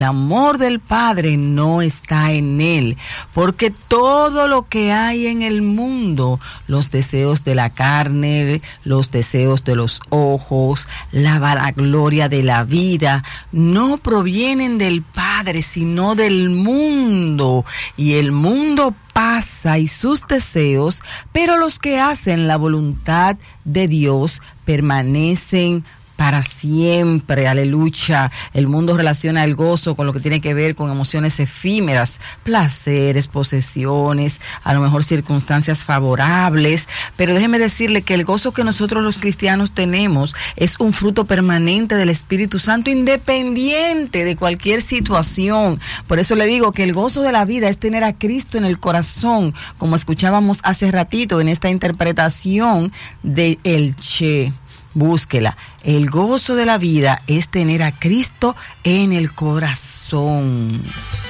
El amor del Padre no está en él, porque todo lo que hay en el mundo, los deseos de la carne, los deseos de los ojos, la vanagloria de la vida, no provienen del Padre, sino del mundo. Y el mundo pasa y sus deseos, pero los que hacen la voluntad de Dios permanecen para siempre. Aleluya. El mundo relaciona el gozo con lo que tiene que ver con emociones efímeras, placeres, posesiones, a lo mejor circunstancias favorables, pero déjeme decirle que el gozo que nosotros los cristianos tenemos es un fruto permanente del Espíritu Santo, independiente de cualquier situación. Por eso le digo que el gozo de la vida es tener a Cristo en el corazón, como escuchábamos hace ratito en esta interpretación de El Che. Búsquela. El gozo de la vida es tener a Cristo en el corazón.